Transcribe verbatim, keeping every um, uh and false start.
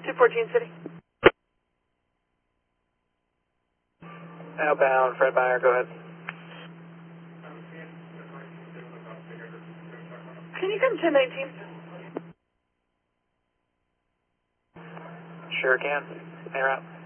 two fourteen City. Outbound, Fred Meyer, go ahead. Can you come ten nineteen? Sure can. Air out.